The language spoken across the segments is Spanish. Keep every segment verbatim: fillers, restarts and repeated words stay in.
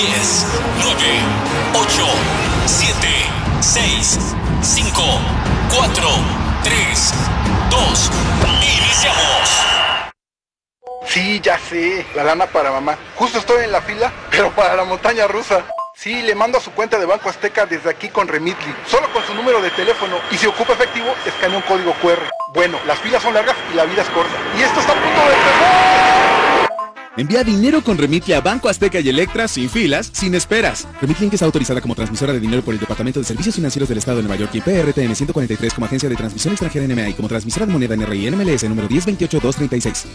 diez, nueve, ocho, siete, seis, cinco, cuatro, tres, dos, iniciamos. Sí, ya sé, la lana para mamá. Justo estoy en la fila, pero para la montaña rusa. Sí, le mando a su cuenta de Banco Azteca desde aquí con Remitly, solo con su número de teléfono, y si ocupa efectivo, escanea un código cu erre. Bueno, las filas son largas y la vida es corta. ¡Y esto está a punto de empezar! Envía dinero con Remitly a Banco Azteca y Electra sin filas, sin esperas. Remitly está autorizada como transmisora de dinero por el Departamento de Servicios Financieros del Estado de Nueva York y P R T N ciento cuarenta y tres como agencia de transmisión extranjera N M A y como transmisora de moneda N R I N M L S número diez veintiocho dos treinta y seis.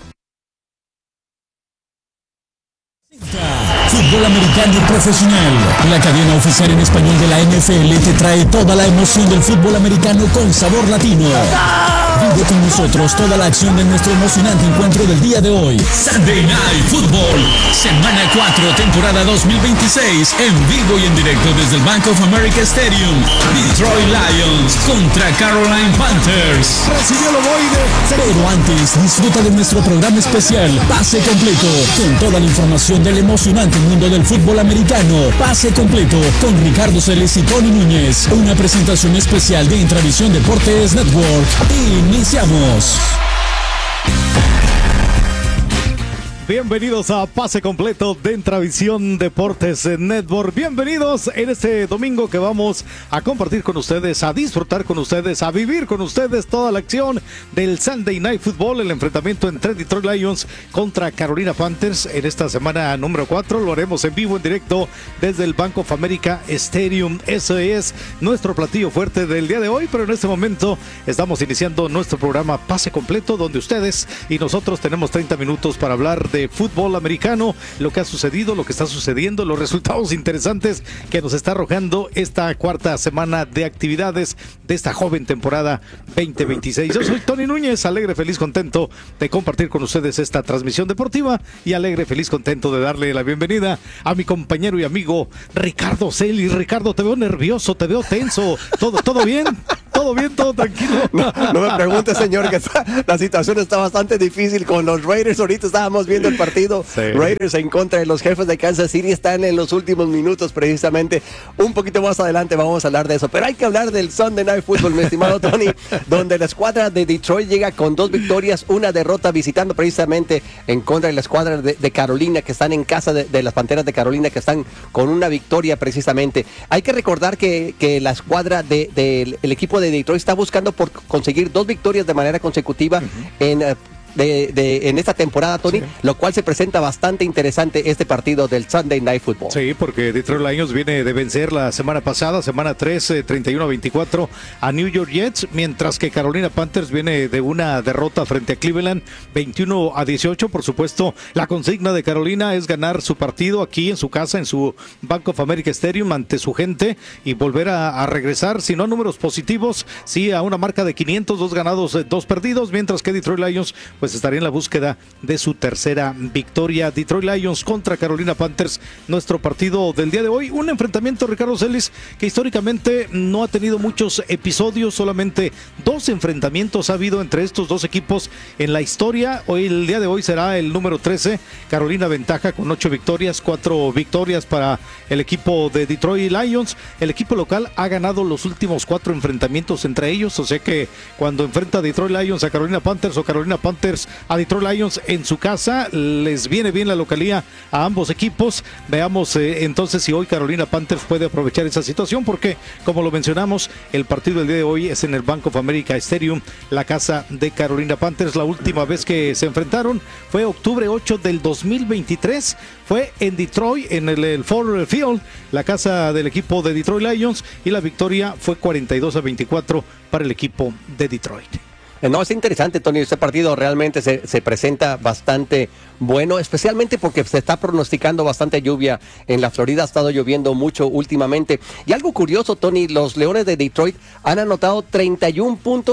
Fútbol americano profesional. La cadena oficial en español de la N F L te trae toda la emoción del fútbol americano con sabor latino. Vive con nosotros toda la acción de nuestro emocionante encuentro del día de hoy. Sunday Night Football, semana cuatro, temporada dos mil veintiséis, en vivo y en directo desde el Bank of America Stadium. Detroit Lions contra Carolina Panthers. Recibió el ovoide. Pero antes, disfruta de nuestro programa especial Pase Completo, con toda la información del emocionante mundo del fútbol americano. Pase Completo con Ricardo Celes y Tony Núñez. Una presentación especial de Intravisión Deportes Network. Iniciamos. Bienvenidos a Pase Completo de Intravisión Deportes Network. Bienvenidos en este domingo que vamos a compartir con ustedes, a disfrutar con ustedes, a vivir con ustedes toda la acción del Sunday Night Football, el enfrentamiento entre Detroit Lions contra Carolina Panthers en esta semana número cuatro. Lo haremos en vivo, en directo desde el Bank of America Stadium. Ese es nuestro platillo fuerte del día de hoy, pero en este momento estamos iniciando nuestro programa Pase Completo, donde ustedes y nosotros tenemos treinta minutos para hablar de de fútbol americano, lo que ha sucedido, lo que está sucediendo, los resultados interesantes que nos está arrojando esta cuarta semana de actividades de esta joven temporada veinte veintiséis. Yo soy Tony Núñez, alegre, feliz, contento de compartir con ustedes esta transmisión deportiva y alegre, feliz, contento de darle la bienvenida a mi compañero y amigo Ricardo Celis. Ricardo, te veo nervioso, te veo tenso, ¿todo, todo bien? ¿Todo bien? ¿Todo tranquilo? No, no me pregunte, señor, que está, la situación está bastante difícil con los Raiders. Ahorita estábamos viendo el partido. Sí. Raiders en contra de los Jefes de Kansas City. Están en los últimos minutos precisamente. Un poquito más adelante vamos a hablar de eso. Pero hay que hablar del Sunday Night Football, mi estimado Tony, donde la escuadra de Detroit llega con dos victorias, una derrota, visitando precisamente en contra de la escuadra de, de Carolina, que están en casa de, de las Panteras de Carolina, que están con una victoria precisamente. Hay que recordar que, que la escuadra del de, de, equipo de Detroit está buscando por conseguir dos victorias de manera consecutiva uh-huh. en... Uh, De, de, en esta temporada, Tony, sí. Lo cual se presenta bastante interesante este partido del Sunday Night Football. Sí, porque Detroit Lions viene de vencer la semana pasada, semana tres, eh, treinta y uno a veinticuatro a New York Jets, mientras que Carolina Panthers viene de una derrota frente a Cleveland, veintiuno a dieciocho. Por supuesto, la consigna de Carolina es ganar su partido aquí en su casa, en su Bank of America Stadium, ante su gente, y volver a, a regresar, si no a números positivos, sí a una marca de quinientos, dos ganados, eh, dos perdidos, mientras que Detroit Lions pues estaría en la búsqueda de su tercera victoria. Detroit Lions contra Carolina Panthers, nuestro partido del día de hoy. Un enfrentamiento, Ricardo Celis, que históricamente no ha tenido muchos episodios, solamente dos enfrentamientos ha habido entre estos dos equipos en la historia. Hoy, el día de hoy, será el número trece. Carolina ventaja con ocho victorias, cuatro victorias para el equipo de Detroit Lions. El equipo local ha ganado los últimos cuatro enfrentamientos entre ellos, o sea que cuando enfrenta a Detroit Lions a Carolina Panthers o Carolina Panthers a Detroit Lions en su casa, les viene bien la localía a ambos equipos. Veamos eh, entonces si hoy Carolina Panthers puede aprovechar esa situación, porque como lo mencionamos, el partido del día de hoy es en el Bank of America Stadium, la casa de Carolina Panthers. La última vez que se enfrentaron fue octubre ocho del dos mil veintitrés, fue en Detroit, en el, el Ford Field, la casa del equipo de Detroit Lions, y la victoria fue cuarenta y dos a veinticuatro para el equipo de Detroit. No, es interesante, Tony, este partido realmente se, se presenta bastante bueno, especialmente porque se está pronosticando bastante lluvia en la Florida, ha estado lloviendo mucho últimamente. Y algo curioso, Tony, los Leones de Detroit han anotado treinta y uno puntos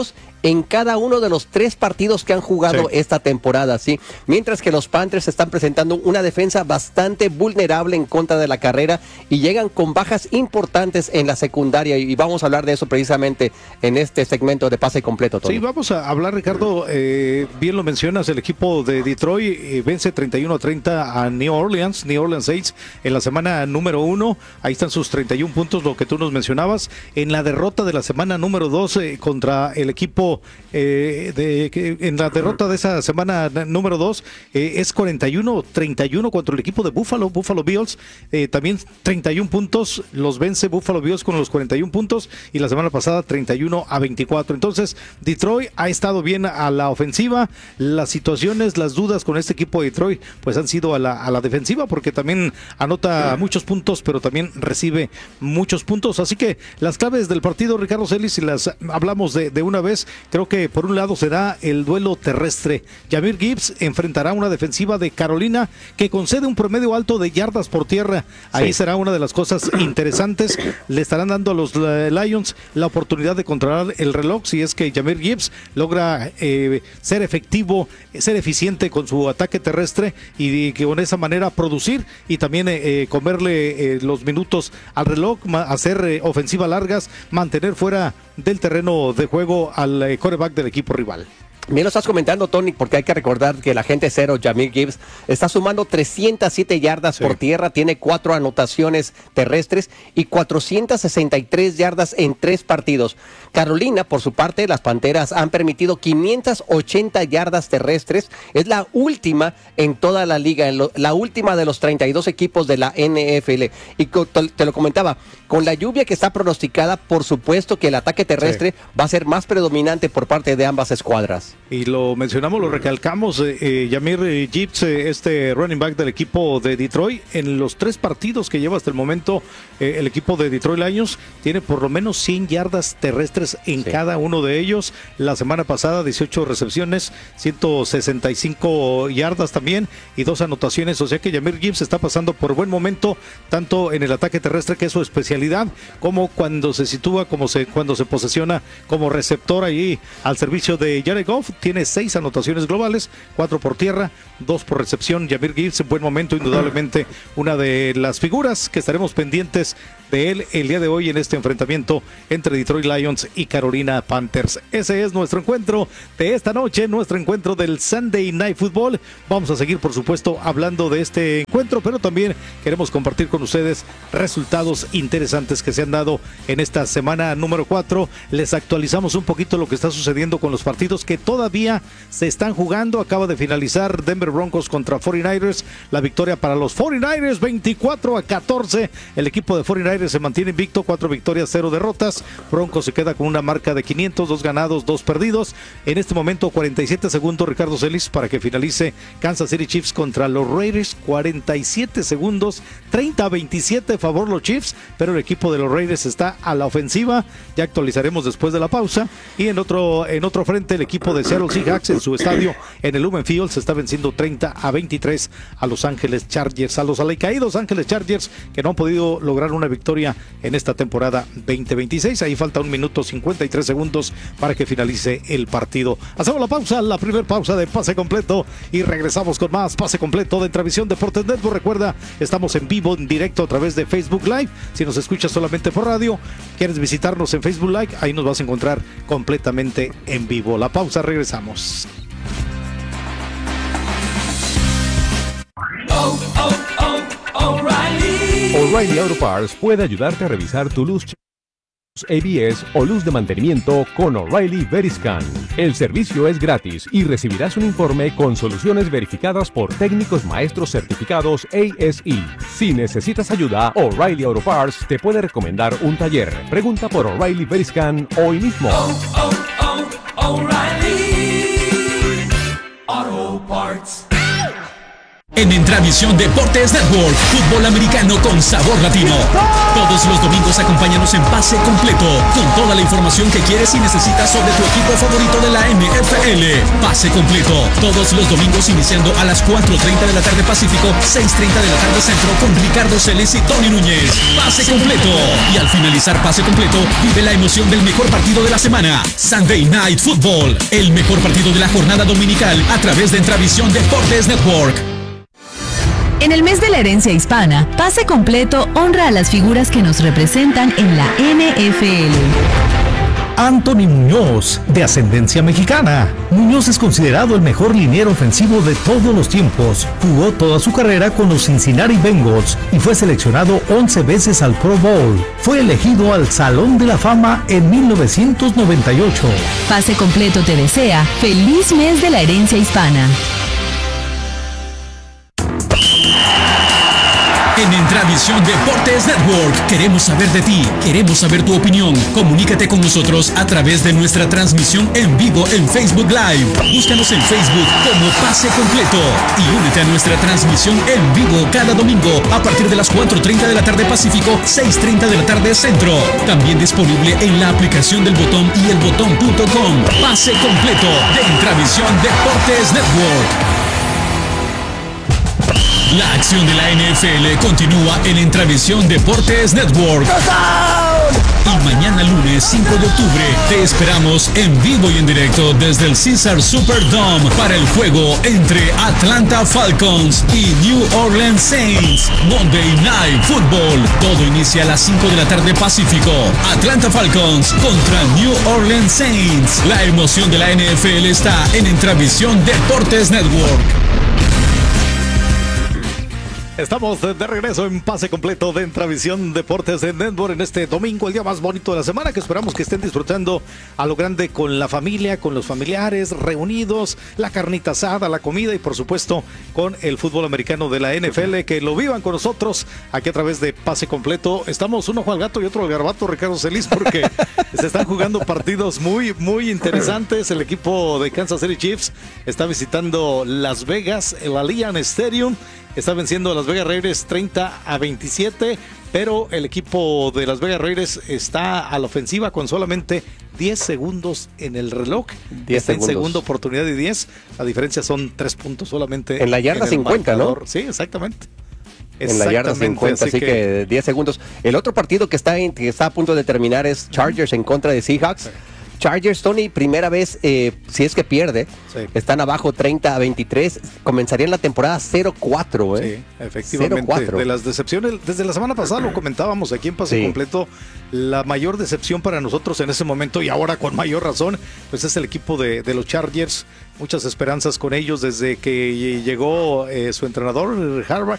en cada uno de los tres partidos que han jugado sí. esta temporada, ¿sí? Mientras que los Panthers están presentando una defensa bastante vulnerable en contra de la carrera y llegan con bajas importantes en la secundaria, y vamos a hablar de eso precisamente en este segmento de Pase Completo, Tony. Sí, vamos a hablar, Ricardo, eh, bien lo mencionas, el equipo de Detroit eh, vence treinta y uno a treinta a New Orleans, New Orleans Saints en la semana número uno, ahí están sus treinta y uno puntos, lo que tú nos mencionabas. En la derrota de la semana número dos eh, contra el equipo eh, de que en la derrota de esa semana número dos eh, es cuarenta y uno treinta y uno contra el equipo de Buffalo, Buffalo Bills, eh, también treinta y uno puntos, los vence Buffalo Bills con los cuarenta y uno puntos, y la semana pasada treinta y uno a veinticuatro. Entonces Detroit ha estado bien a la ofensiva, las situaciones, las dudas con este equipo de Detroit pues han sido a la, a la defensiva, porque también anota muchos puntos, pero también recibe muchos puntos. Así que las claves del partido, Ricardo Celis, si las hablamos de, de una vez, creo que por un lado será el duelo terrestre. Jahmyr Gibbs enfrentará una defensiva de Carolina que concede un promedio alto de yardas por tierra. Ahí sí. será una de las cosas interesantes. Le estarán dando a los Lions la oportunidad de controlar el reloj si es que Jahmyr Gibbs logra eh, ser efectivo, ser eficiente con su ataque terrestre, y que con esa manera producir y también eh, comerle eh, los minutos al reloj, hacer eh, ofensivas largas, mantener fuera del terreno de juego al eh, quarterback del equipo rival. Bien lo estás comentando, Tony, porque hay que recordar que el agente cero, Jahmyr Gibbs, está sumando trescientas siete yardas sí. por tierra, tiene cuatro anotaciones terrestres y cuatrocientas sesenta y tres yardas en tres partidos. Carolina, por su parte, las Panteras han permitido quinientas ochenta yardas terrestres, es la última en toda la liga, en lo, la última de los treinta y dos equipos de la N F L. Y te lo comentaba, con la lluvia que está pronosticada, por supuesto que el ataque terrestre sí. va a ser más predominante por parte de ambas escuadras. Y lo mencionamos, lo recalcamos, eh, eh, Jahmyr Gibbs, eh, este running back del equipo de Detroit, en los tres partidos que lleva hasta el momento eh, el equipo de Detroit Lions, tiene por lo menos cien yardas terrestres en sí. cada uno de ellos. La semana pasada dieciocho recepciones, ciento sesenta y cinco yardas también y dos anotaciones, o sea que Jahmyr Gibbs está pasando por buen momento, tanto en el ataque terrestre, que es su especialidad, como cuando se sitúa, como se, cuando se posesiona como receptor ahí al servicio de Jared Goff. Tiene seis anotaciones globales, cuatro por tierra, dos por recepción. Jahmyr Gibbs en buen momento, indudablemente una de las figuras que estaremos pendientes de él el día de hoy en este enfrentamiento entre Detroit Lions y Carolina Panthers. Ese es nuestro encuentro de esta noche, nuestro encuentro del Sunday Night Football. Vamos a seguir, por supuesto, hablando de este encuentro, pero también queremos compartir con ustedes resultados interesantes que se han dado en esta semana número cuatro. Les actualizamos un poquito lo que está sucediendo con los partidos que todavía se están jugando. Acaba de finalizar Denver Broncos contra cuarenta y nueve ers, la victoria para los cuarenta y nueve ers, veinticuatro a catorce. El equipo de cuarenta y nueve ers se mantiene invicto, cuatro victorias, cero derrotas. Broncos se queda con una marca de quinientos, dos ganados, dos perdidos. En este momento cuarenta y siete segundos, Ricardo Celis, para que finalice Kansas City Chiefs contra los Raiders. cuarenta y siete segundos, treinta a veintisiete, favor los Chiefs, pero el equipo de los Raiders está a la ofensiva. Ya actualizaremos después de la pausa. Y en otro, en otro frente, el equipo de Seattle Seahawks en su estadio en el Lumen Field se está venciendo treinta a veintitrés a Los Ángeles Chargers, a los alicaídos Ángeles Chargers, que no han podido lograr una victoria en esta temporada veinte veintiséis. Ahí falta un minuto cincuenta y tres segundos para que finalice el partido. Hacemos la pausa, la primera pausa de Pase Completo, y regresamos con más Pase Completo de Entravisión Deportes Network. Recuerda, estamos en vivo, en directo a través de Facebook Live. Si nos escuchas solamente por radio, quieres visitarnos en Facebook Live, ahí nos vas a encontrar completamente en vivo. La pausa, regresamos. Oh, oh, oh, O'Reilly. O'Reilly Auto Parts puede ayudarte a revisar tu luz A B S o luz de mantenimiento con O'Reilly Veriscan. El servicio es gratis y recibirás un informe con soluciones verificadas por técnicos maestros certificados A S E. Si necesitas ayuda, O'Reilly Auto Parts te puede recomendar un taller. Pregunta por O'Reilly Veriscan hoy mismo. Oh, oh, oh, O'Reilly Auto Parts. En Entravisión Deportes Network, fútbol americano con sabor latino. Todos los domingos acompáñanos en Pase Completo, con toda la información que quieres y necesitas sobre tu equipo favorito de la N F L. Pase Completo, todos los domingos iniciando a las cuatro treinta de la tarde Pacífico, seis treinta de la tarde Centro, con Ricardo Celis y Tony Núñez. Pase Completo. Y al finalizar Pase Completo, vive la emoción del mejor partido de la semana. Sunday Night Football, el mejor partido de la jornada dominical a través de Entravisión Deportes Network. En el mes de la herencia hispana, Pase Completo honra a las figuras que nos representan en la N F L. Anthony Muñoz, de ascendencia mexicana. Muñoz es considerado el mejor liniero ofensivo de todos los tiempos. Jugó toda su carrera con los Cincinnati Bengals y fue seleccionado once veces al Pro Bowl. Fue elegido al Salón de la Fama en mil novecientos noventa y ocho. Pase Completo te desea feliz mes de la herencia hispana. En Entravisión Deportes Network queremos saber de ti, queremos saber tu opinión. Comunícate con nosotros a través de nuestra transmisión en vivo en Facebook Live. Búscanos en Facebook como Pase Completo y únete a nuestra transmisión en vivo cada domingo a partir de las cuatro treinta de la tarde Pacífico, seis treinta de la tarde Centro. También disponible en la aplicación del Botón y el botón punto com. Pase Completo de Entravisión Deportes Network. La acción de la N F L continúa en Entravisión Deportes Network. Y mañana lunes cinco de octubre te esperamos en vivo y en directo desde el Caesars Superdome para el juego entre Atlanta Falcons y New Orleans Saints. Monday Night Football. Todo inicia a las cinco de la tarde Pacífico. Atlanta Falcons contra New Orleans Saints. La emoción de la N F L está en Entravisión Deportes Network. Estamos de regreso en Pase Completo de Entravisión Deportes de Network en este domingo, el día más bonito de la semana, que esperamos que estén disfrutando a lo grande con la familia, con los familiares reunidos, la carnita asada, la comida y por supuesto con el fútbol americano de la N F L, que lo vivan con nosotros aquí a través de Pase Completo. Estamos uno al gato y otro al garbato, Ricardo Celis, porque se están jugando partidos muy, muy interesantes. El equipo de Kansas City Chiefs está visitando Las Vegas, el Allianz Stadium. Está venciendo a Las Vegas Raiders treinta a veintisiete, pero el equipo de Las Vegas Raiders está a la ofensiva con solamente diez segundos en el reloj. diez está segundos. En segunda oportunidad de diez. La diferencia son tres puntos solamente. En la yarda en cincuenta, marcador. ¿no? Sí, exactamente. En la yarda cincuenta, así, así que... que diez segundos. El otro partido que está, en, que está a punto de terminar es Chargers en contra de Seahawks. Sí. Chargers, Tony, primera vez, eh, si es que pierde, sí. Están abajo treinta a veintitrés, comenzarían la temporada cero cuatro, ¿eh? Sí, efectivamente, cero cuatro. De las decepciones, desde la semana pasada lo comentábamos aquí en Pase sí. Completo, la mayor decepción para nosotros en ese momento y ahora con mayor razón, pues es el equipo de, de los Chargers, muchas esperanzas con ellos desde que llegó eh, su entrenador, Harbaugh.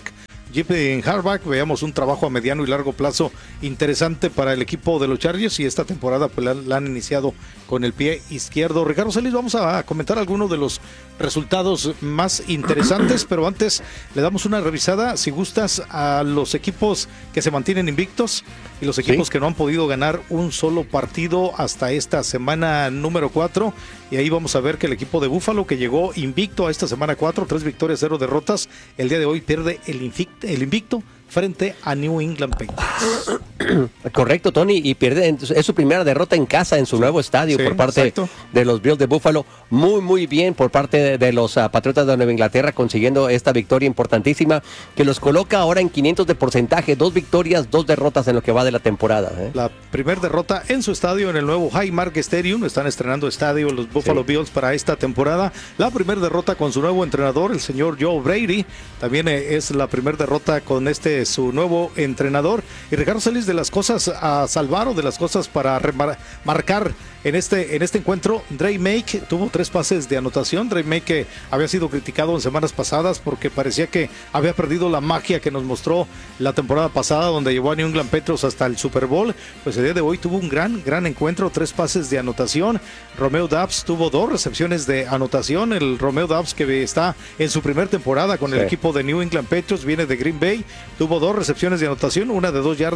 En Harbaugh, veamos un trabajo a mediano y largo plazo interesante para el equipo de los Chargers y esta temporada pues la, la han iniciado con el pie izquierdo. Ricardo Celis, vamos a comentar algunos de los resultados más interesantes, pero antes le damos una revisada, si gustas, a los equipos que se mantienen invictos y los equipos sí. que no han podido ganar un solo partido hasta esta semana número cuatro. Y ahí vamos a ver que el equipo de Buffalo, que llegó invicto a esta semana cuatro, tres victorias, cero derrotas, el día de hoy pierde el, invicto, el invicto frente a New England Patriots. Correcto, Tony, y pierde, es su primera derrota en casa en su nuevo estadio sí, por parte exacto. de los Bills de Buffalo. Muy, muy bien por parte de, de los uh, Patriotas de Nueva Inglaterra consiguiendo esta victoria importantísima que los coloca ahora en quinientos de porcentaje, dos victorias, dos derrotas en lo que va de la temporada. ¿eh? La primera derrota en su estadio, en el nuevo Highmark Stadium, están estrenando estadio los Buffalo sí. Bills para esta temporada. La primera derrota con su nuevo entrenador, el señor Joe Brady, también eh, es la primera derrota con este su nuevo entrenador. Y Ricardo Celis, de las cosas a salvar o de las cosas para remarcar en este, en este encuentro, Drake Maye tuvo tres pases de anotación. Drake Maye, que había sido criticado en semanas pasadas porque parecía que había perdido la magia que nos mostró la temporada pasada, donde llevó a New England Patriots hasta el Super Bowl. Pues el día de hoy tuvo un gran, gran encuentro, tres pases de anotación. Romeo Doubs tuvo dos recepciones de anotación. El Romeo Doubs, que está en su primera temporada con sí. el equipo de New England Patriots, viene de Green Bay, tuvo dos recepciones de anotación, una de dos yardas, otra de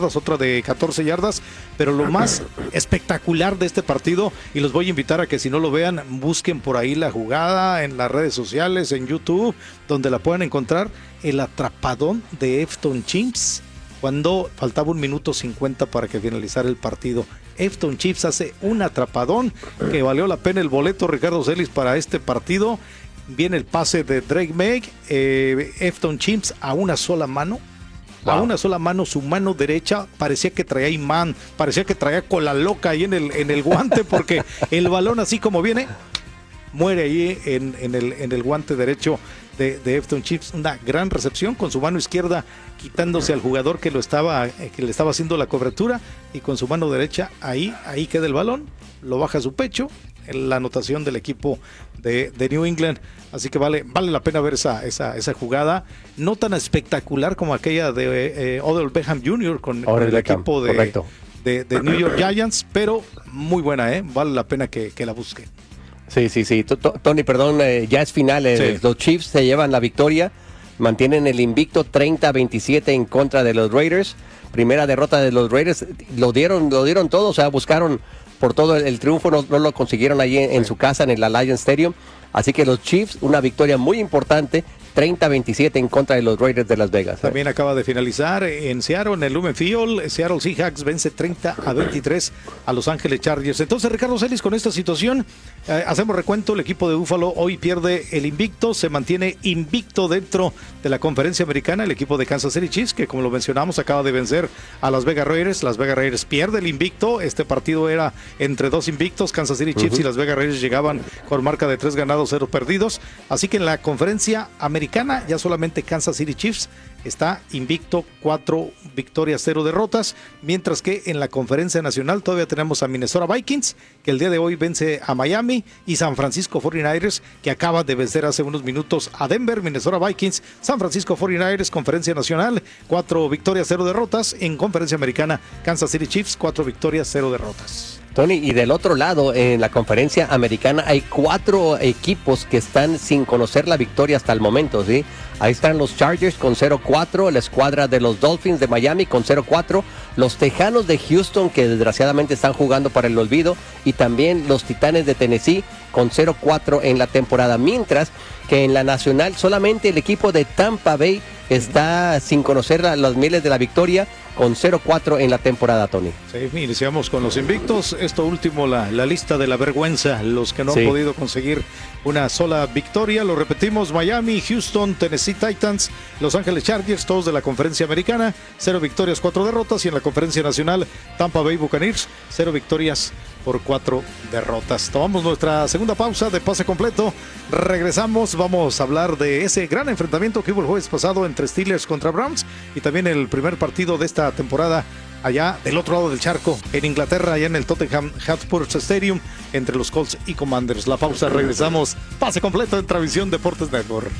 de catorce yardas, pero lo más espectacular de este partido, y los voy a invitar a que si no lo vean, busquen por ahí la jugada en las redes sociales, en YouTube, donde la puedan encontrar, el atrapadón de Efton Chips, cuando faltaba un minuto cincuenta para que finalizara el partido. Efton Chips hace un atrapadón que valió la pena el boleto, Ricardo Celis, para este partido. Viene el pase de Drake May, eh, Efton Chips a una sola mano. Wow. A una sola mano, su mano derecha parecía que traía imán, parecía que traía cola loca ahí en el, en el guante, porque el balón así como viene, muere ahí en, en, el, en el guante derecho de, de Efton Chips. Una gran recepción con su mano izquierda quitándose al jugador que lo estaba que le estaba haciendo la cobertura, y con su mano derecha ahí, ahí queda el balón, lo baja a su pecho, la anotación del equipo de, de New England. Así que vale, vale la pena ver esa, esa, esa jugada, no tan espectacular como aquella de eh, Odell Beckham junior con, con el Beckham, equipo de, de, de New York Giants, pero muy buena, ¿eh? Vale la pena que, que la busquen. Sí, sí, sí. Tony, perdón, eh, ya es final. Eh, sí. Los Chiefs se llevan la victoria, mantienen el invicto treinta a veintisiete en contra de los Raiders. Primera derrota de los Raiders, lo dieron, lo dieron todo, o sea, buscaron por todo el, el triunfo, no, no lo consiguieron allí en, en su casa, en el Alliance Stadium. Así que los Chiefs, una victoria muy importante, treinta a veintisiete en contra de los Raiders de Las Vegas. También acaba de finalizar en Seattle, en el Lumen Field. Seattle Seahawks vence treinta a veintitrés a Los Ángeles Chargers. Entonces, Ricardo Celis, con esta situación, eh, hacemos recuento. El equipo de Buffalo hoy pierde el invicto, se mantiene invicto dentro de la conferencia americana. El equipo de Kansas City Chiefs, que como lo mencionamos, acaba de vencer a Las Vegas Raiders. Las Vegas Raiders pierde el invicto. Este partido era entre dos invictos. Kansas City Chiefs uh-huh. y Las Vegas Raiders llegaban con marca de tres ganados, cero perdidos. Así que en la conferencia americana ya solamente Kansas City Chiefs está invicto, cuatro victorias, cero derrotas, mientras que en la conferencia nacional todavía tenemos a Minnesota Vikings, que el día de hoy vence a Miami, y San Francisco cuarenta y nueve ers, que acaba de vencer hace unos minutos a Denver. Minnesota Vikings, San Francisco cuarenta y nueve ers, conferencia nacional, cuatro victorias, cero derrotas. En conferencia americana, Kansas City Chiefs, cuatro victorias, cero derrotas. Tony, y del otro lado, en la conferencia americana, hay cuatro equipos que están sin conocer la victoria hasta el momento, ¿sí? Ahí están los Chargers con cero cuatro, la escuadra de los Dolphins de Miami con cero cuatro, los Tejanos de Houston, que desgraciadamente están jugando para el olvido, y también los Titanes de Tennessee con cero cuatro en la temporada, mientras que en la nacional solamente el equipo de Tampa Bay está sin conocer la, las mieles de la victoria, con cero cuatro en la temporada, Tony. Sí, iniciamos con los invictos. Esto último, la, la lista de la vergüenza, los que no sí. han podido conseguir una sola victoria. Lo repetimos: Miami, Houston, Tennessee Titans, Los Ángeles Chargers, todos de la conferencia americana, cero victorias, cuatro derrotas. Y en la conferencia nacional, Tampa Bay Buccaneers, cero victorias por cuatro derrotas. Tomamos nuestra segunda pausa de pase completo. Regresamos, vamos a hablar de ese gran enfrentamiento que hubo el jueves pasado entre Steelers contra Browns, y también el primer partido de esta temporada allá del otro lado del charco, en Inglaterra, allá en el Tottenham Hotspur Stadium, entre los Colts y Commanders. La pausa, regresamos. Pase completo en Travisión Deportes Network.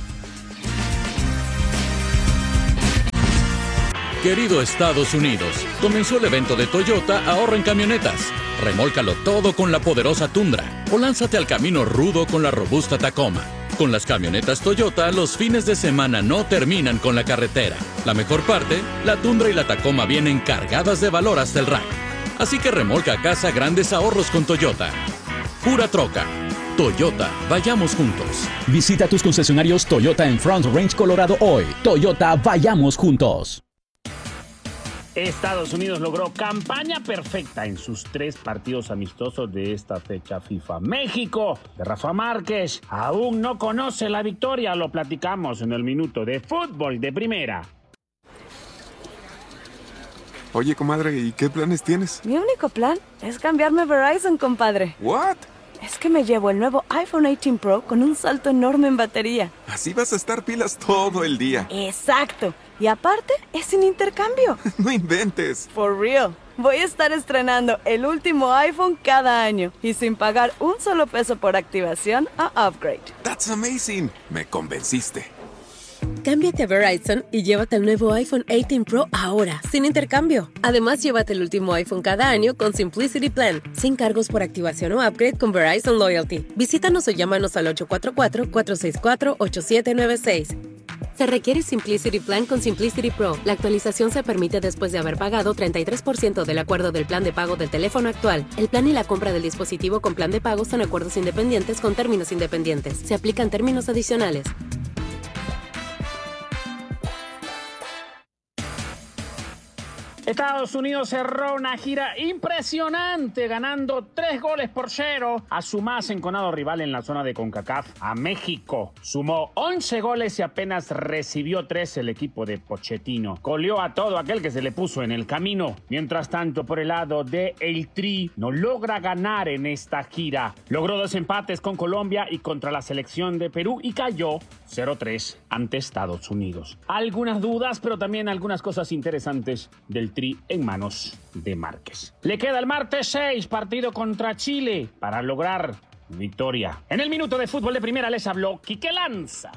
Querido Estados Unidos, comenzó el evento de Toyota Ahorra en Camionetas. Remólcalo todo con la poderosa Tundra o lánzate al camino rudo con la robusta Tacoma. Con las camionetas Toyota, los fines de semana no terminan con la carretera. La mejor parte, la Tundra y la Tacoma vienen cargadas de valor hasta el rack. Así que remolca a casa grandes ahorros con Toyota. Pura troca. Toyota, vayamos juntos. Visita tus concesionarios Toyota en Front Range, Colorado hoy. Toyota, vayamos juntos. Estados Unidos logró campaña perfecta en sus tres partidos amistosos de esta fecha FIFA. México, de Rafa Márquez, aún no conoce la victoria. Lo platicamos en el minuto de fútbol de primera. Oye, comadre, ¿y qué planes tienes? Mi único plan es cambiarme a Verizon, compadre. ¿What? Es que me llevo el nuevo iPhone dieciocho Pro con un salto enorme en batería. Así vas a estar pilas todo el día. Exacto. Y aparte, es sin intercambio. No inventes. For real. Voy a estar estrenando el último iPhone cada año y sin pagar un solo peso por activación o upgrade. That's amazing. Me convenciste. Cámbiate a Verizon y llévate el nuevo iPhone dieciocho Pro ahora, sin intercambio. Además, llévate el último iPhone cada año con Simplicity Plan, sin cargos por activación o upgrade con Verizon Loyalty. Visítanos o llámanos al ocho cuatro cuatro, cuatro seis cuatro, ocho siete nueve seis. Se requiere Simplicity Plan con Simplicity Pro. La actualización se permite después de haber pagado treinta y tres por ciento del acuerdo del plan de pago del teléfono actual. El plan y la compra del dispositivo con plan de pago son acuerdos independientes con términos independientes. Se aplican términos adicionales. Estados Unidos cerró una gira impresionante, ganando tres goles por cero a su más enconado rival en la zona de CONCACAF, a México. Sumó once goles y apenas recibió tres el equipo de Pochettino. Goleó a todo aquel que se le puso en el camino. Mientras tanto, por el lado de el Tri, no logra ganar en esta gira. Logró dos empates con Colombia y contra la selección de Perú y cayó cero tres ante Estados Unidos. Algunas dudas, pero también algunas cosas interesantes del Tri en manos de Márquez. Le queda el martes seis, partido contra Chile, para lograr victoria. En el minuto de fútbol de primera les habló Quique Lanza.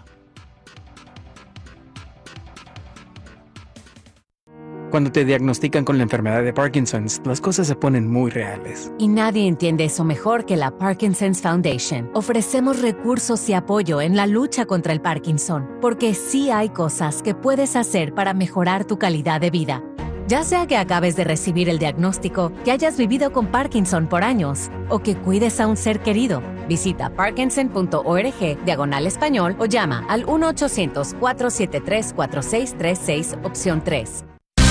Cuando te diagnostican con la enfermedad de Parkinson's, las cosas se ponen muy reales. Y nadie entiende eso mejor que la Parkinson's Foundation. Ofrecemos recursos y apoyo en la lucha contra el Parkinson, porque sí hay cosas que puedes hacer para mejorar tu calidad de vida. Ya sea que acabes de recibir el diagnóstico, que hayas vivido con Parkinson por años, o que cuides a un ser querido, visita parkinson punto org diagonal español o llama al uno ochocientos, cuatro siete tres, cuatro seis tres seis, opción tres.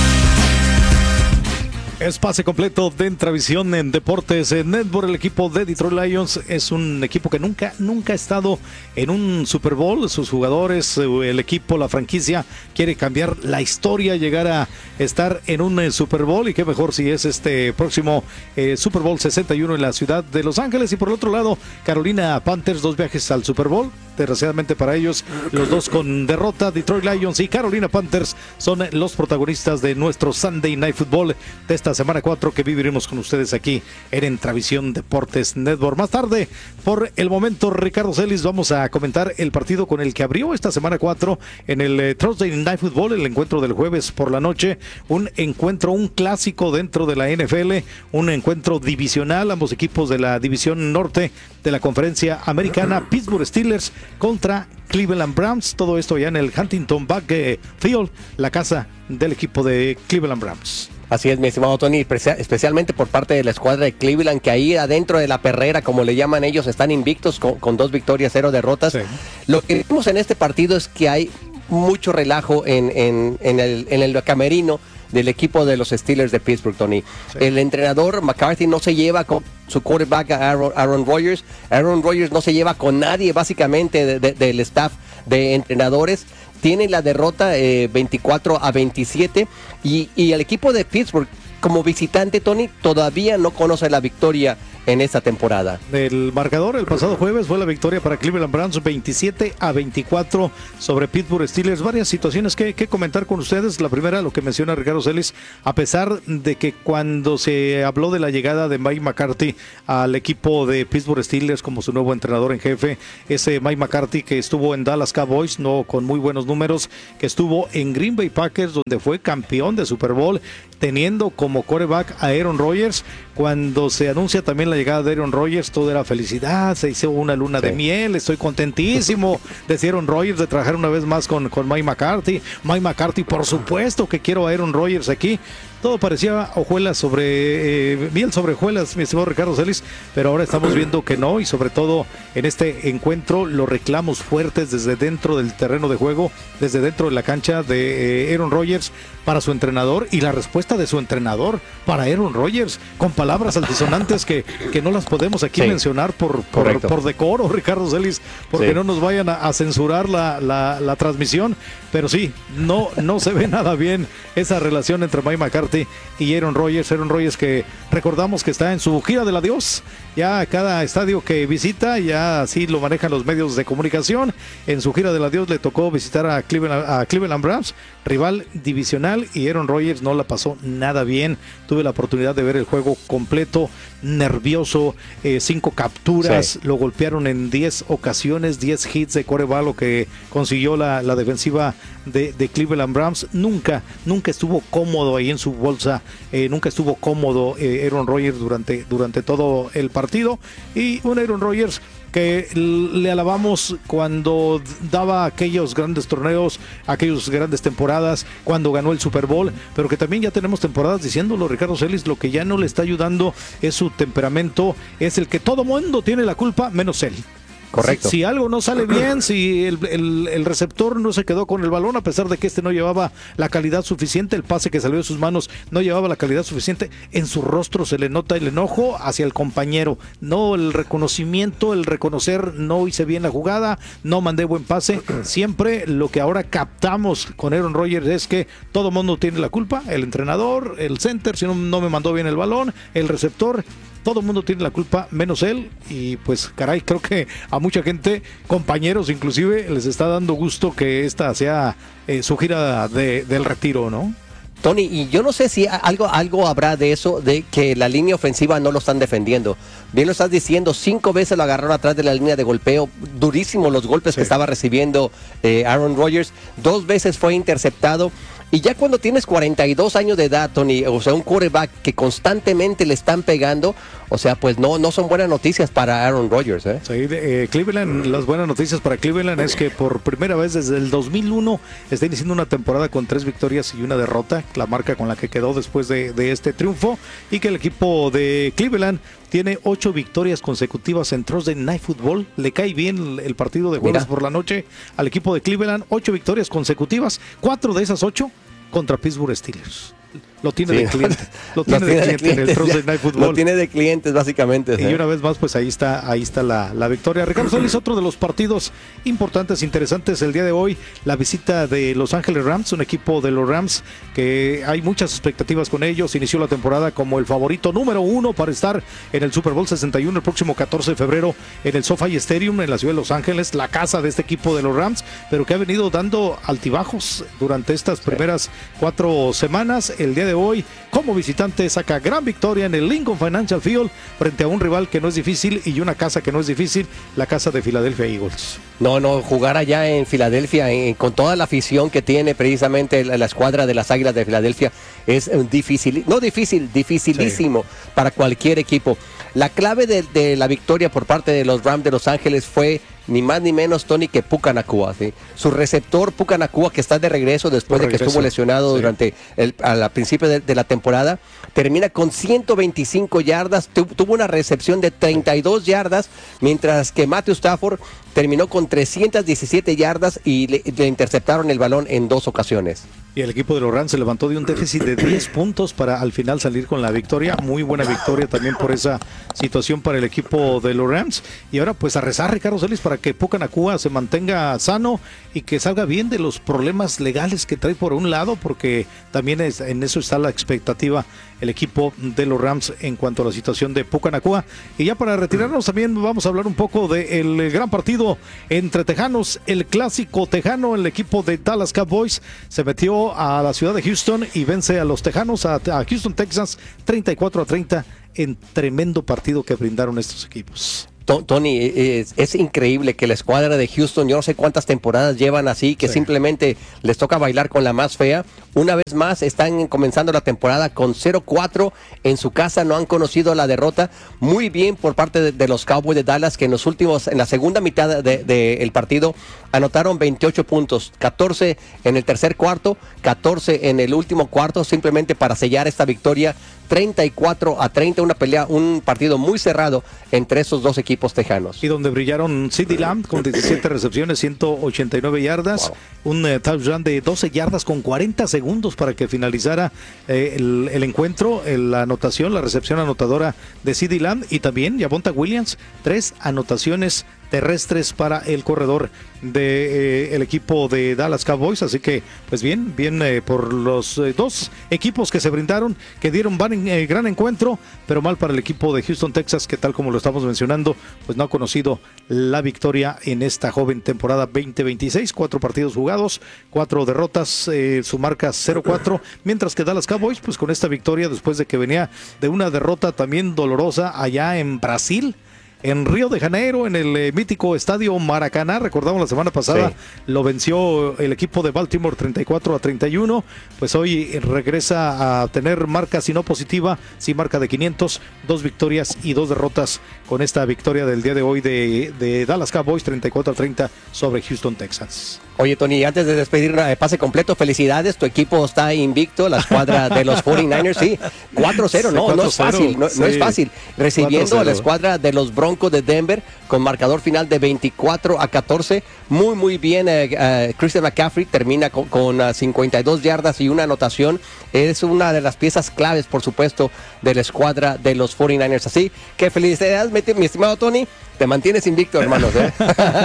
Espacio completo de Entravisión en Deportes en Network. El equipo de Detroit Lions es un equipo que nunca, nunca ha estado en un Super Bowl. Sus jugadores, el equipo, la franquicia quiere cambiar la historia, llegar a estar en un eh, Super Bowl, y qué mejor si es este próximo eh, Super Bowl sesenta y uno en la ciudad de Los Ángeles. Y por el otro lado, Carolina Panthers, dos viajes al Super Bowl. Desgraciadamente para ellos, los dos con derrota. Detroit Lions y Carolina Panthers son los protagonistas de nuestro Sunday Night Football de esta semana cuatro que viviremos con ustedes aquí en Entravisión Deportes Network. Más tarde, por el momento, Ricardo Celis, vamos a comentar el partido con el que abrió esta semana cuatro en el eh, Thursday Night Football, el encuentro del jueves por la noche. Un encuentro, un clásico dentro de la N F L, un encuentro divisional, ambos equipos de la división norte de la conferencia americana. Pittsburgh Steelers contra Cleveland Browns, todo esto ya en el Huntington Bank Field, la casa del equipo de Cleveland Browns. Así es, mi estimado Tony, especialmente por parte de la escuadra de Cleveland, que ahí adentro de la perrera, como le llaman ellos, están invictos con, con dos victorias, cero derrotas. Sí. Lo que vimos en este partido es que hay mucho relajo en, en, en, el, en el camerino del equipo de los Steelers de Pittsburgh, Tony. Sí. El entrenador McCarthy no se lleva con su quarterback Aaron, Aaron Rodgers. Aaron Rodgers no se lleva con nadie, básicamente, de, de, del staff de entrenadores. Tiene la derrota eh, veinticuatro a veintisiete, y, y el equipo de Pittsburgh, como visitante, Tony, todavía no conoce la victoria en esta temporada. El marcador el pasado jueves fue la victoria para Cleveland Browns, veintisiete a veinticuatro sobre Pittsburgh Steelers. Varias situaciones que, que comentar con ustedes. La primera, lo que menciona Ricardo Celis, a pesar de que cuando se habló de la llegada de Mike McCarthy al equipo de Pittsburgh Steelers como su nuevo entrenador en jefe, ese Mike McCarthy que estuvo en Dallas Cowboys, no con muy buenos números, que estuvo en Green Bay Packers, donde fue campeón de Super Bowl, teniendo como quarterback a Aaron Rodgers. Cuando se anuncia también la llegada de Aaron Rodgers, todo era felicidad, se hizo una luna sí. de miel, estoy contentísimo, decía Aaron Rodgers, de trabajar una vez más con, con Mike McCarthy. Mike McCarthy, por supuesto que quiero a Aaron Rodgers aquí. Todo parecía hojuelas sobre, eh, miel sobre hojuelas, mi estimado Ricardo Celis, pero ahora estamos viendo que no, y sobre todo en este encuentro, los reclamos fuertes desde dentro del terreno de juego, desde dentro de la cancha de eh, Aaron Rodgers para su entrenador, y la respuesta de su entrenador para Aaron Rodgers, con palabras altisonantes que, que no las podemos aquí sí. mencionar por, por, por decoro, Ricardo Celis, porque sí. no nos vayan a, a censurar la, la, la transmisión, pero sí, no, no se ve nada bien esa relación entre Mike McCarthy y Aaron Rodgers. Aaron Rodgers, que recordamos que está en su gira del adiós, ya cada estadio que visita, ya así lo manejan los medios de comunicación. En su gira del adiós le tocó visitar a Cleveland, a Cleveland Browns, rival divisional, y Aaron Rodgers no la pasó nada bien. Tuve la oportunidad de ver el juego completo, nervioso, eh, cinco capturas, sí. lo golpearon en diez ocasiones, diez hits de quarterback, lo que consiguió la, la defensiva de, de Cleveland Browns. Nunca, nunca estuvo cómodo ahí en su bolsa, eh, nunca estuvo cómodo eh, Aaron Rodgers durante, durante todo el partido, y un Aaron Rodgers que le alabamos cuando daba aquellos grandes torneos, aquellos grandes temporadas, cuando ganó el Super Bowl, pero que también ya tenemos temporadas diciéndolo, Ricardo Celis, lo que ya no le está ayudando es su temperamento, es el que todo mundo tiene la culpa, menos él. Correcto. Si, si algo no sale bien, si el, el, el receptor no se quedó con el balón, a pesar de que este no llevaba la calidad suficiente, el pase que salió de sus manos no llevaba la calidad suficiente, en su rostro se le nota el enojo hacia el compañero, no el reconocimiento, el reconocer, no hice bien la jugada, no mandé buen pase. Siempre lo que ahora captamos con Aaron Rodgers es que todo mundo tiene la culpa, el entrenador, el center, si no, no me mandó bien el balón, el receptor. Todo el mundo tiene la culpa, menos él, y pues caray, creo que a mucha gente, compañeros inclusive, les está dando gusto que esta sea eh, su gira de, del retiro, ¿no? Tony, y yo no sé si algo, algo habrá de eso, de que la línea ofensiva no lo están defendiendo. Bien lo estás diciendo, cinco veces lo agarraron atrás de la línea de golpeo, durísimo los golpes sí. que estaba recibiendo eh, Aaron Rodgers, dos veces fue interceptado. Y ya cuando tienes cuarenta y dos años de edad, Tony, o sea, un quarterback que constantemente le están pegando, o sea, pues no, no son buenas noticias para Aaron Rodgers, ¿eh? Sí, eh, Cleveland, las buenas noticias para Cleveland es que por primera vez desde el dos mil uno está iniciando una temporada con tres victorias y una derrota, la marca con la que quedó después de, de este triunfo, y que el equipo de Cleveland tiene ocho victorias consecutivas en Thursday Night Football. Le cae bien el partido de jueves por la noche al equipo de Cleveland. Ocho victorias consecutivas, cuatro de esas ocho contra Pittsburgh Steelers. Lo tiene sí. de cliente, lo tiene, lo tiene de, cliente de clientes en el Thursday Night Football. Lo tiene de clientes básicamente. Y ¿sí? una vez más, pues ahí está, ahí está la, la victoria. Ricardo Solís, otro de los partidos importantes, interesantes el día de hoy, la visita de Los Ángeles Rams, un equipo de los Rams que hay muchas expectativas con ellos. Inició la temporada como el favorito número uno para estar en el Super Bowl sesenta y uno el próximo catorce de febrero en el SoFi Stadium en la ciudad de Los Ángeles, la casa de este equipo de los Rams, pero que ha venido dando altibajos durante estas primeras cuatro semanas. El día de hoy, como visitante, saca gran victoria en el Lincoln Financial Field frente a un rival que no es difícil y una casa que no es difícil, la casa de Philadelphia Eagles. No, no, jugar allá en Filadelfia en, con toda la afición que tiene precisamente la, la escuadra de las Águilas de Filadelfia es difícil, no difícil, dificilísimo sí. para cualquier equipo. La clave de, de la victoria por parte de los Rams de Los Ángeles fue ni más ni menos, Tony, que Puka Nacua, ¿sí? Su receptor Puka Nacua, que está de regreso después de, de que estuvo lesionado sí. durante el al principio de, de la temporada, termina con ciento veinticinco yardas, tu, tuvo una recepción de treinta y dos yardas, mientras que Matthew Stafford terminó con trescientas diecisiete yardas y le, le interceptaron el balón en dos ocasiones. Y el equipo de los Rams se levantó de un déficit de diez puntos para al final salir con la victoria. Muy buena victoria también por esa situación para el equipo de los Rams. Y ahora pues a rezar, Ricardo Celis, para que Puka Nacua se mantenga sano y que salga bien de los problemas legales que trae por un lado, porque también es, en eso está la expectativa el equipo de los Rams en cuanto a la situación de Puka Nacua. Y ya para retirarnos también vamos a hablar un poco del gran partido entre tejanos, el clásico tejano. El equipo de Dallas Cowboys se metió a la ciudad de Houston y vence a los tejanos, a, a Houston, Texas, treinta y cuatro a treinta en tremendo partido que brindaron estos equipos. Tony, es, es increíble que la escuadra de Houston, yo no sé cuántas temporadas llevan así, que sí. simplemente les toca bailar con la más fea. Una vez más están comenzando la temporada con cero cuatro en su casa, no han conocido la derrota. Muy bien por parte de, de los Cowboys de Dallas, que en los últimos, en la segunda mitad del de, de partido anotaron veintiocho puntos, catorce en el tercer cuarto, catorce en el último cuarto, simplemente para sellar esta victoria. treinta y cuatro a treinta, una pelea, un partido muy cerrado entre esos dos equipos tejanos. Y donde brillaron CeeDee Lamb con diecisiete recepciones, ciento ochenta y nueve yardas, wow. un uh, touchdown de doce yardas con cuarenta segundos para que finalizara eh, el, el encuentro, el, la anotación, la recepción anotadora de CeeDee Lamb, y también Javonte Williams, tres anotaciones terrestres para el corredor del de, eh, equipo de Dallas Cowboys. Así que pues bien, bien eh, por los eh, dos equipos que se brindaron, que dieron van, eh, gran encuentro, pero mal para el equipo de Houston, Texas, que tal como lo estamos mencionando, pues no ha conocido la victoria en esta joven temporada veinte veintiséis, cuatro partidos jugados, cuatro derrotas, eh, su marca cero cuatro, mientras que Dallas Cowboys pues con esta victoria después de que venía de una derrota también dolorosa allá en Brasil, en Río de Janeiro, en el eh, mítico estadio Maracaná. Recordamos la semana pasada, sí. lo venció el equipo de Baltimore treinta y cuatro a treinta y uno. Pues hoy regresa a tener marca, si no positiva, sí marca de quinientos, dos victorias y dos derrotas con esta victoria del día de hoy de, de Dallas Cowboys treinta y cuatro a treinta sobre Houston Texans. Oye, Tony, antes de despedir, pase completo, felicidades, tu equipo está invicto, la escuadra de los cuarenta y nueve ers, sí, cuatro cero, no, sí, no es fácil, no, sí. no es fácil, recibiendo a la escuadra de los Broncos de Denver con marcador final de veinticuatro a catorce, muy muy bien, eh, eh, Christian McCaffrey termina con, con uh, cincuenta y dos yardas y una anotación, es una de las piezas claves, por supuesto, de la escuadra de los cuarenta y nueve ers, así que felicidades, mi estimado Tony. Te mantienes invicto, hermanos, ¿eh?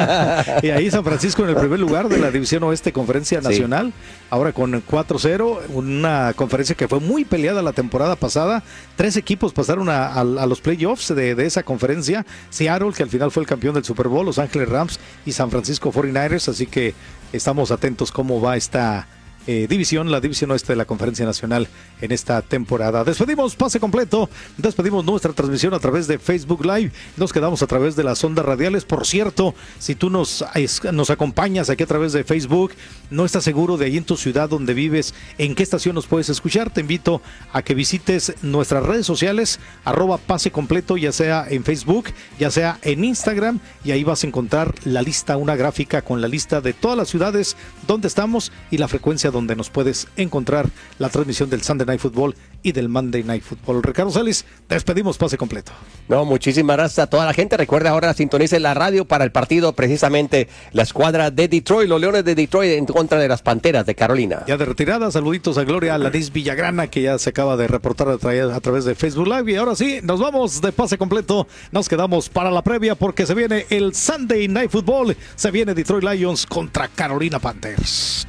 Y ahí San Francisco en el primer lugar de la División Oeste Conferencia Nacional, sí. ahora con cuatro cero, una conferencia que fue muy peleada la temporada pasada. Tres equipos pasaron a, a, a los playoffs de, de esa conferencia. Seattle, que al final fue el campeón del Super Bowl, Los Ángeles Rams y San Francisco cuarenta y nueve ers, así que estamos atentos cómo va esta Eh, división, la división oeste de la Conferencia Nacional en esta temporada. Despedimos pase completo, despedimos nuestra transmisión a través de Facebook Live, nos quedamos a través de las ondas radiales. Por cierto, si tú nos, nos acompañas aquí a través de Facebook, no estás seguro de ahí en tu ciudad donde vives, en qué estación nos puedes escuchar, te invito a que visites nuestras redes sociales, arroba pase completo, ya sea en Facebook, ya sea en Instagram, y ahí vas a encontrar la lista, una gráfica con la lista de todas las ciudades donde estamos y la frecuencia donde nos puedes encontrar la transmisión del Sunday Night Football y del Monday Night Football. Ricardo Salis, despedimos pase completo. No, muchísimas gracias a toda la gente. Recuerda ahora sintonice la radio para el partido, precisamente la escuadra de Detroit, los Leones de Detroit en contra de las Panteras de Carolina. Ya de retirada, saluditos a Gloria Alanis Villagrana, que ya se acaba de reportar a, tra- a través de Facebook Live. Y ahora sí, nos vamos de pase completo. Nos quedamos para la previa porque se viene el Sunday Night Football. Se viene Detroit Lions contra Carolina Panthers.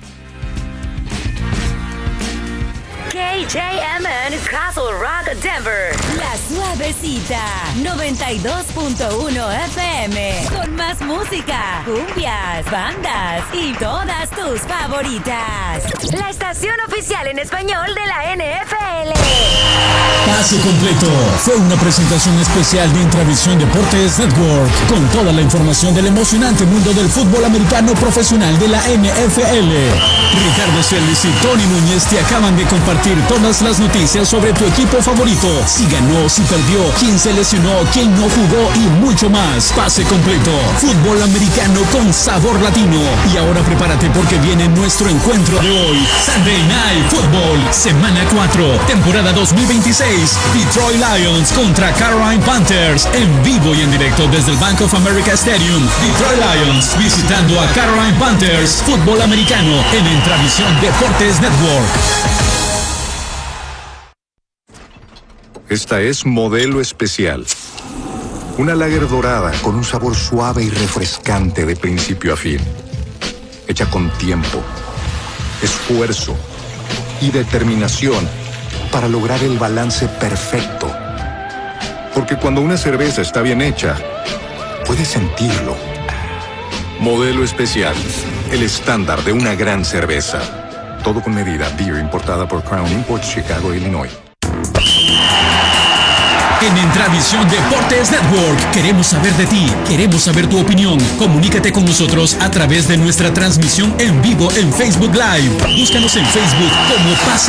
K J M N Castle Rock, Denver. La Suavecita, noventa y dos punto uno F M. Con más música, cumbias, bandas y todas tus favoritas. La estación oficial en español de la N F L. Pase completo fue una presentación especial de Intravisión Deportes Network, con toda la información del emocionante mundo del fútbol americano profesional de la N F L. Ricardo Celis y Tony Núñez te acaban de compartir todas las noticias sobre tu equipo favorito, si ganó, si perdió, quién se lesionó, quién no jugó y mucho más. Pase completo, fútbol americano con sabor latino. Y ahora prepárate porque viene nuestro encuentro de hoy, Sunday Night Football, semana cuatro, temporada dos mil veintiséis. Detroit Lions contra Carolina Panthers, en vivo y en directo desde el Bank of America Stadium. Detroit Lions visitando a Carolina Panthers, fútbol americano en Intravisión Deportes Network. Esta es Modelo Especial. Una lager dorada con un sabor suave y refrescante de principio a fin. Hecha con tiempo, esfuerzo y determinación para lograr el balance perfecto. Porque cuando una cerveza está bien hecha, puedes sentirlo. Modelo Especial, el estándar de una gran cerveza. Todo con medida. Beer importada por Crown Imports, Chicago, Illinois. En Intravisión Deportes Network queremos saber de ti, queremos saber tu opinión. Comunícate con nosotros a través de nuestra transmisión en vivo en Facebook Live. Búscanos en Facebook como Pase